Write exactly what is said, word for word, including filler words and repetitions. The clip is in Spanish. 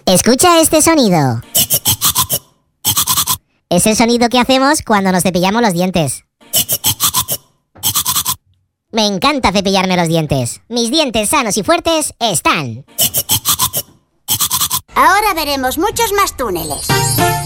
Escucha este sonido. Es el sonido que hacemos cuando nos cepillamos los dientes. Me encanta cepillarme los dientes. Mis dientes sanos y fuertes están. Ahora veremos muchos más túneles.